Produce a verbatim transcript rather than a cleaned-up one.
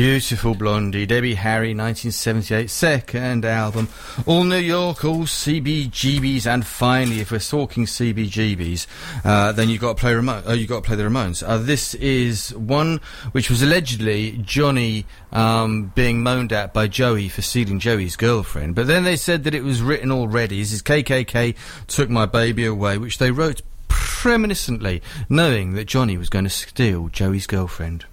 Beautiful Blondie, Debbie Harry, nineteen seventy-eight, second album. All New York, all C B G Bs, and finally, if we're talking C B G Bs, uh, then you've got to play Ramo- oh, you've got to play the Ramones. Uh, this is one which was allegedly Johnny um, being moaned at by Joey for stealing Joey's girlfriend, but then they said that it was written already. This is K K K Took My Baby Away, which they wrote reminiscently, knowing that Johnny was going to steal Joey's girlfriend.